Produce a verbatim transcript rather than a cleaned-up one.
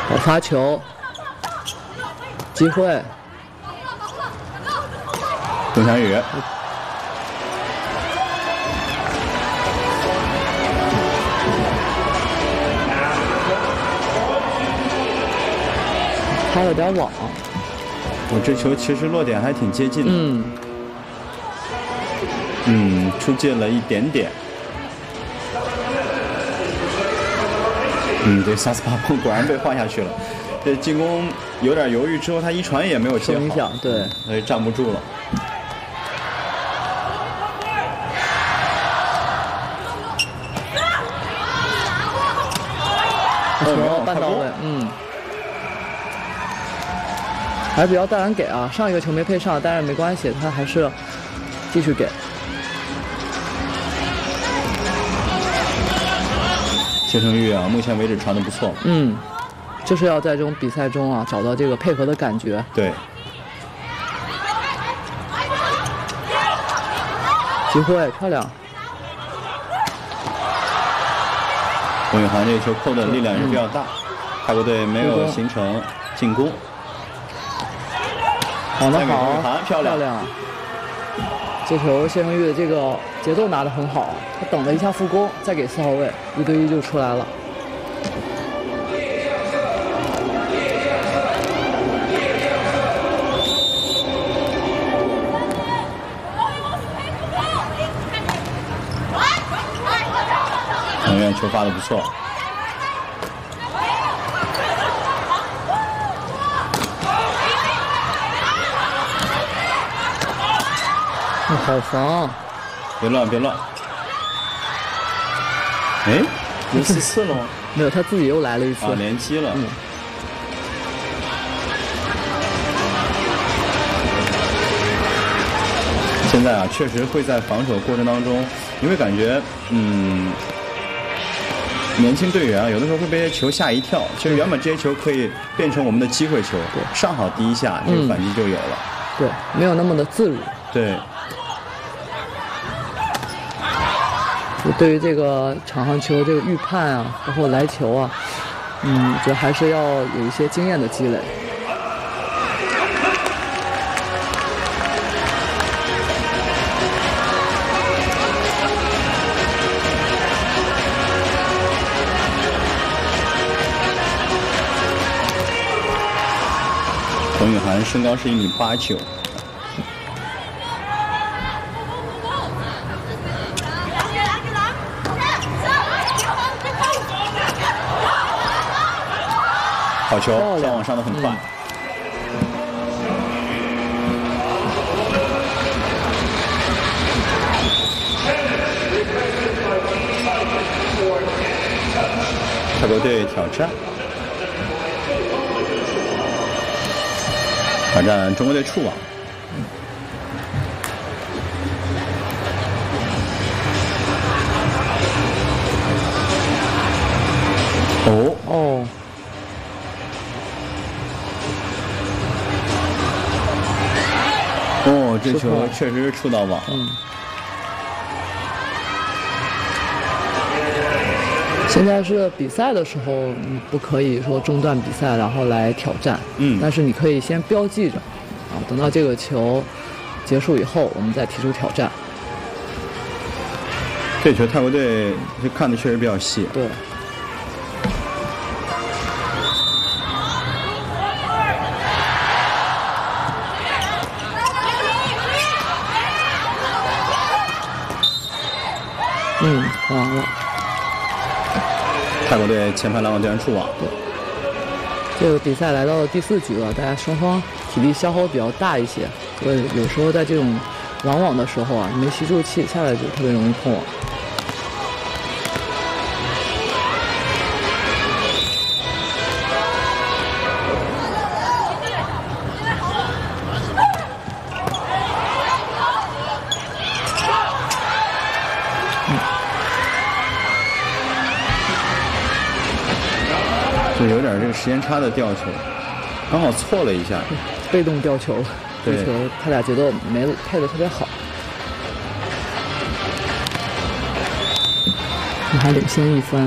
好发球，机会。 董翔宇， 开了点网。 我这球其实落点还挺接近的。 嗯。 嗯，出界了一点点。嗯，这萨斯帕碰果然被换下去了。这进攻有点犹豫之后，他一传也没有接好， 对， 所以站不住了。 球半到位，嗯，还是比较大胆给啊。上一个球没配上，但是没关系，他还是继续给。 谢成玉啊，目前为止传的不错。 嗯，就是要在这种比赛中啊，找到这个配合的感觉。 对。 机会漂亮。 冯宇航这个球扣的力量也是比较大，泰国队没有形成进攻。 挡得好， 漂亮。 漂亮。这球谢成玉的这个节奏拿得很好，他等了一下副攻，再给四号位，一对一就出来了。 永远球发的不错。 好防！ 别乱，别乱！哎，有四次了吗？ 没有，他自己又来了一次。 啊，连击了。嗯。现在啊，确实会在防守过程当中，你会感觉，嗯，年轻队员啊，有的时候会被这些球吓一跳。其实原本这些球可以变成我们的机会球，对，上好第一下，这个反击就有了。 对，没有那么的自如。 对。 对于这个场上球这个预判啊，包括来球啊，嗯，这还是要有一些经验的积累。 冯宇涵身高是一米八九。好球，上网上的很快。泰国队挑战，挑战中国队触网。哦哦。 哦，这球确实是触到网。 嗯。现在是比赛的时候，你不可以说中断比赛然后来挑战。 嗯。 但是你可以先标记着，啊，等到这个球结束以后，我们再提出挑战。 这球泰国队看的确实比较细。 对。嗯，完了。 泰国队前排拦网队员触网。 对，这个比赛来到了第四局了，大家双方体力消耗比较大一些，所以有时候在这种拦网的时候啊，没吸住气，下来就特别容易碰网。 就有点这个时间差的吊球，刚好错了一下， 被动吊球，这球他俩节奏没配的特别好，你还领先一分。